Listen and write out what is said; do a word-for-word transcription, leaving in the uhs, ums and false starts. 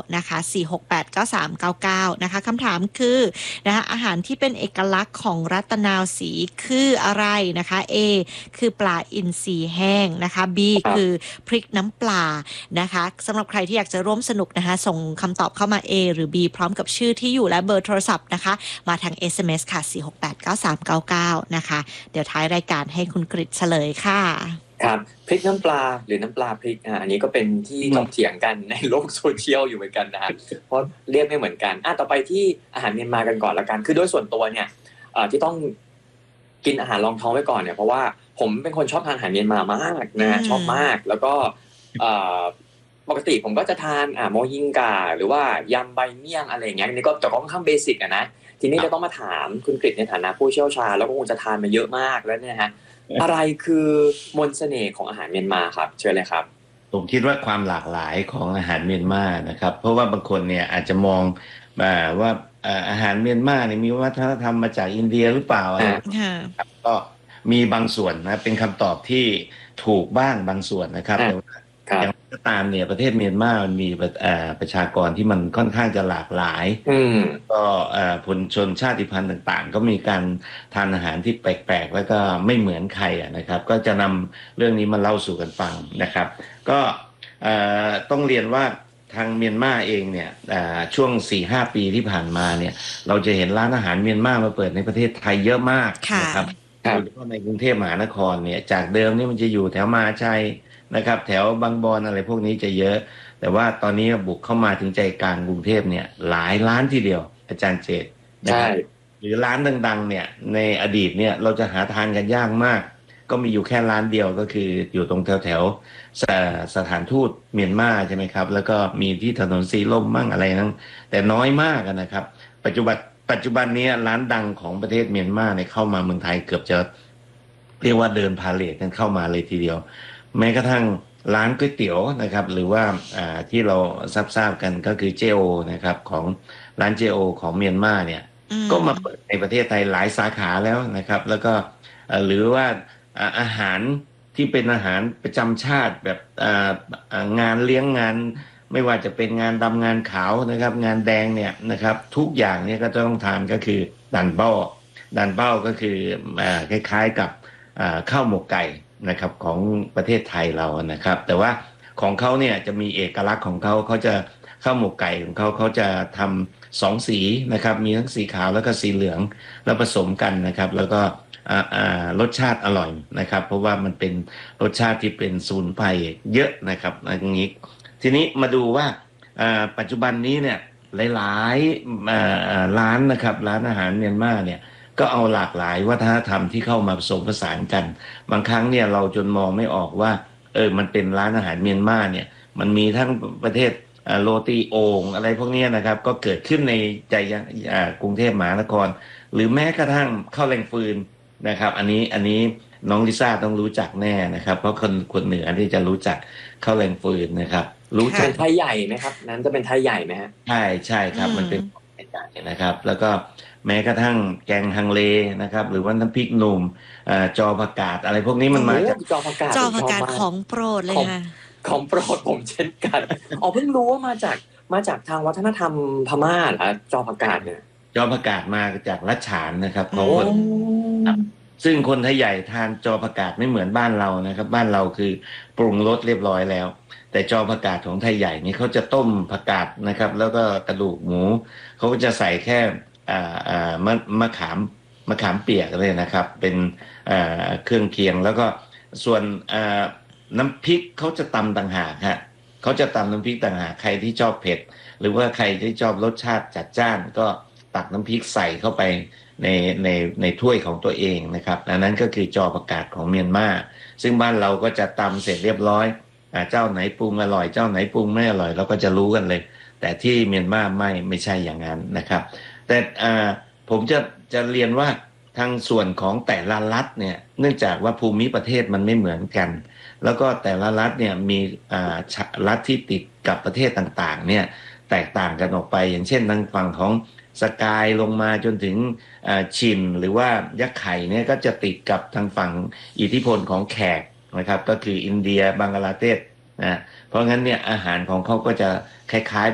นะคะสี่ หก แปด เก้า สาม เก้า เก้านะคะคำถามคือนะคะอาหารที่เป็นเอกลักษณ์ของรัตนาวสีคืออะไรนะคะ A คือปลาอินทรีแห้งนะคะ B คือพริกน้ำปลานะคะสำหรับใครที่อยากจะร่วมสนุกนะคะส่งคำตอบเข้ามา A หรือ B พร้อมกับชื่อที่อยู่และเบอร์โทรศัพท์นะคะมาทาง เอส เอ็ม เอส ค่ะสี่ หก แปด เก้า สาม เก้า เก้านะคะเดี๋ยวท้ายรายการให้คุณกฤษเฉลยค่ะครับพริกน้ำปลาหรือน้ำปลาพริกอ่าอันนี้ก็เป็นที่ถกเถียงกันในโลกโซเชียลอยู่เหมือนกันนะฮะเพราะเรียกไม่เหมือนกันอ่ะต่อไปที่อาหารเมียนมากันก่อนละกันคือโดยส่วนตัวเนี่ยเอ่อที่ต้องกินอาหารรองท้องไว้ก่อนเนี่ยเพราะว่าผมเป็นคนชอบทานอาหารเมียนมามากนะฮะชอบมากแล้วก็เอ่อปกติผมก็จะทานอ่าโมฮิงกาหรือว่ายำใบเมี่ยงอะไรอย่างเงี้ยนี่ก็แต่ก็ค่อนข้างเบสิกอะนะทีนี้จะต้องมาถามคุณกฤษในฐานะผู้เชี่ยวชาญแล้วก็คงจะทานมาเยอะมากแล้วเนี่ยฮะอะไรคือมนต์เสน่ห์ของอาหารเมียนมาครับเชิญเลยครับผมคิดว่าความหลากหลายของอาหารเมียนมานะครับเพราะว่าบางคนเนี่ยอาจจะมองว่าอาหารเมียนมาเนี่ยมีวัฒนธรรมมาจากอินเดียหรือเปล่าอะไรก็มีบางส่วนนะเป็นคำตอบที่ถูกบ้างบางส่วนนะครับแต่ว่าอย่างไรก็ตามเนี่ยประเทศเมียนมามันมีประชากรที่มันค่อนข้างจะหลากหลายก็ชนชนชาติพันธุ์ต่างๆก็มีการทานอาหารที่แปลกๆแล้วก็ไม่เหมือนใครนะครับก็จะนำเรื่องนี้มาเล่าสู่กันฟังนะครับก็ต้องเรียนว่าทางเมียนมาเองเนี่ยช่วง สี่ห้า ปีที่ผ่านมาเนี่ยเราจะเห็นร้านอาหารเมียนมามาเปิดในประเทศไทยเยอะมากนะครับโดยเฉพาะในกรุงเทพมหานครเนี่ยจากเดิมนี่มันจะอยู่แถวมหาชัยนะครับแถวบางบอนอะไรพวกนี้จะเยอะแต่ว่าตอนนี้บุกเข้ามาถึงใจกลางกรุงเทพเนี่ยหลายร้านทีเดียวอาจารย์เจตนะครับหรือร้านดังๆเนี่ยในอดีตเนี่ยเราจะหาทานกันยากมากก็มีอยู่แค่ร้านเดียวก็คืออยู่ตรงแถวๆ ส, สถานทูตเมียนมาใช่ไหมครับแล้วก็มีที่ถนนสีลมมั่งอะไรนั้นแต่น้อยมากนะครับปัจจุบันปัจจุบันนี้ร้านดังของประเทศเมียนมาเนี่ยเข้ามาเมืองไทยเกือบจะเรียกว่าเดินพาเลทกันเข้ามาเลยทีเดียวแม้กระทั่งร้านก๋วยเตี๋ยวนะครับหรือว่าที่เราทราบๆกันก็คือเจโอนะครับของร้านเจโอของเมียนมาเนี่ยก็มาเปิดในประเทศไทยหลายสาขาแล้วนะครับแล้วก็หรือว่าอาหารที่เป็นอาหารประจำชาติแบบงานเลี้ยงงานไม่ว่าจะเป็นงานดำงานขาวนะครับงานแดงเนี่ยนะครับทุกอย่างเนี่ยก็ต้องทานก็คือดันเบ้าดันเบ้าก็คือคล้ายๆกับข้าวหมกไก่นะครับของประเทศไทยเรานะครับแต่ว่าของเขาเนี่ยจะมีเอกลักษณ์ของเขาเขาจะข้าวหมกไก่ของเขาเขาจะทำสองสีนะครับมีทั้งสีขาวแล้วก็สีเหลืองแล้วผสมกันนะครับแล้วก็รสชาติอร่อยนะครับเพราะว่ามันเป็นรสชาติที่เป็นสมุนไพรเยอะนะครับอย่างนี้ทีนี้มาดูว่าปัจจุบันนี้เนี่ยหลายๆร้านนะครับร้านอาหารเมียนมาเนี่ยก็เอาหลากหลายวัฒนธรรมที่เข้ามาผสมผสานกันบางครั้งเนี่ยเราจนมองไม่ออกว่าเออมันเป็นร้านอาหารเมียนมาเนี่ยมันมีทั้งประเทศโรตีโอ่งอะไรพวกนี้นะครับก็เกิดขึ้นในใจกรุงเทพมหานครหรือแม้กระทั่งข้าวแรงฟืนนะครับอันนี้อันนี้น้องลิซ่าต้องรู้จักแน่นะครับเพราะคนคนเหนือที่จะรู้จักข้าวแรงฟืนนะครับรู้จักไทยใหญ่ไหมครับนั้นจะเป็นไทยใหญ่ไหมฮะใช่ใช่ครับมันเป็นไทยใหญ่นะครับแล้วก็แม้กระทั่งแกงฮังเลนะครับหรือว่าน้ำพริกหนุ่มจอผักกาดอะไรพวกนี้มันมาจากจอผักกาดจอผักกาดของโปรดเลยค่ะของโปรดผมเช่นกันอ๋อเพิ่งรู้ว่ามาจากมาจากทางวัฒนธรรมพม่าเหรอจอผักกาดเนี่ยจอผักกาดมาจากรัชฉานนะครับเพราะว่าซึ่งคนไทยใหญ่ทานจอผักกาดไม่เหมือนบ้านเรานะครับบ้านเราคือปรุงรสเรียบร้อยแล้วแต่จอผักกาดของไทยใหญ่นี่เขาจะต้มผักกาดนะครับแล้วก็กระดูกหมูเขาก็จะใส่แค่อ่าอ่ามะมะขามมะขามเปียกเลยนะครับเป็นอ่าเครื่องเคียงแล้วก็ส่วนอ่าน้ำพริกเขาจะตำต่างหากฮะเขาจะตำน้ำพริกต่างหากใครที่ชอบเผ็ดหรือว่าใครที่ชอบรสชาติจัดจ้านก็ตักน้ำพริกใส่เข้าไปในในในถ้วยของตัวเองนะครับอันนั้นก็คือจอผักกาดของเมียนมาซึ่งบ้านเราก็จะตำเสร็จเรียบร้อยเจ้าไหนปรุงอร่อยเจ้าไหนปรุงไม่อร่อยเราก็จะรู้กันเลยแต่ที่เมียนมาไม่ไม่ใช่อย่างนั้นนะครับแต่ผมจะจะเรียนว่าทางส่วนของแต่ละรัฐเนี่ยเนื่องจากว่าภูมิประเทศมันไม่เหมือนกันแล้วก็แต่ละรัฐเนี่ยมีรัฐที่ติดกับประเทศต่างๆเนี่ยแตกต่างกันออกไปอย่างเช่นทางฝั่งของสกายลงมาจนถึงชินหรือว่ายักษ์ไข่เนี่ยก็จะติดกับทางฝั่งอิทธิพลของแขกนะครับก็คืออินเดียบังกลาเทศนะเพราะงั้นเนี่ยอาหารของเขาก็จะคล้ายๆ